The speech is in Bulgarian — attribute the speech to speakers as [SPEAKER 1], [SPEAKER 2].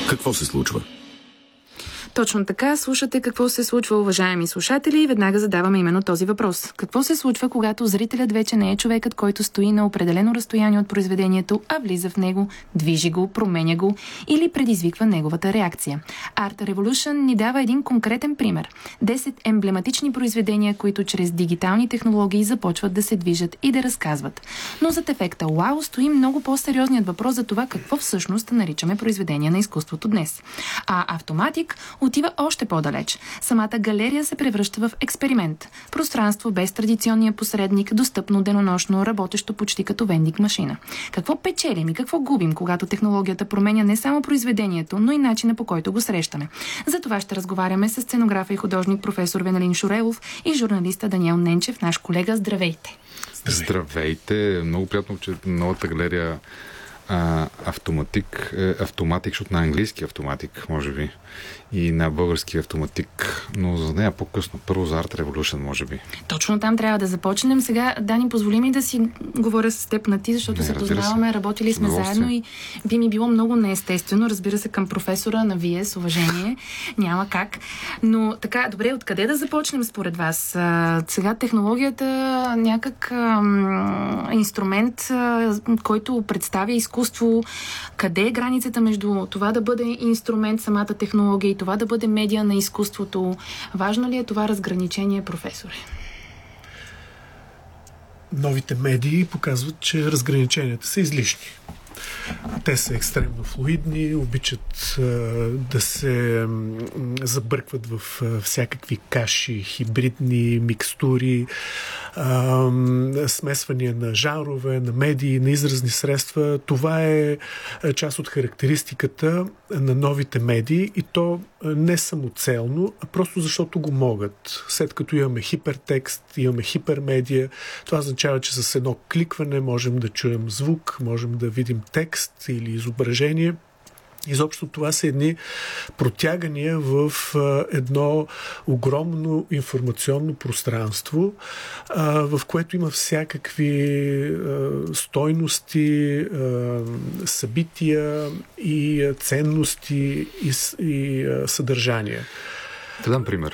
[SPEAKER 1] Какво се случва?
[SPEAKER 2] Точно така, слушате какво се случва, уважаеми слушатели, и веднага задаваме именно този въпрос. Какво се случва, когато зрителят вече не е човекът, който стои на определено разстояние от произведението, а влиза в него, движи го, променя го или предизвиква неговата реакция? Art Revolution ни дава един конкретен пример. 10 емблематични произведения, които чрез дигитални технологии започват да се движат и да разказват. Но зад ефекта вау стои много по-сериозният въпрос за това какво всъщност наричаме произведения на изкуството днес. А Автоматик отива още по-далеч. Самата галерия се превръща в експеримент. Пространство без традиционния посредник, достъпно денонощно, работещо почти като вендинг машина. Какво печелим и какво губим, когато технологията променя не само произведението, но и начина, по който го срещаме? За това ще разговаряме с сценографа и художник професор Венелин Шурелов и журналиста Даниел Ненчев, наш колега. Здравейте!
[SPEAKER 3] Здравейте! Много приятно, че новата галерия Автоматик, защото на английски Автоматик, може би, и на български Автоматик, но за нея по-късно. Първо за Art Revolution, може би.
[SPEAKER 2] Точно там трябва да започнем. Сега, Дани, позволи ми да си говоря с теб на ти, защото се познаваме, работили сме заедно и би ми било много неестествено, разбира се, към професора на вие, с уважение. Няма как. Но така, добре, откъде да започнем според вас? Сега технологията някак инструмент, който представя изкуство. Къде е границата между това да бъде инструмент, самата технология, и това да бъде медия на изкуството? Важно ли е това разграничение, професоре?
[SPEAKER 4] Новите медии показват, че разграниченията са излишни. Те са екстремно флуидни, обичат да се забъркват в всякакви каши, хибридни микстури, смесвания на жанрове, на медии, на изразни средства. Това е част от характеристиката на новите медии, и то не самоцелно, а просто защото го могат. След като имаме хипертекст, имаме хипермедия, това означава, че с едно кликване можем да чуем звук, можем да видим текст или изображение. Изобщо това са едни протягания в едно огромно информационно пространство, в което има всякакви стойности, събития и ценности и съдържания.
[SPEAKER 3] Да дам пример.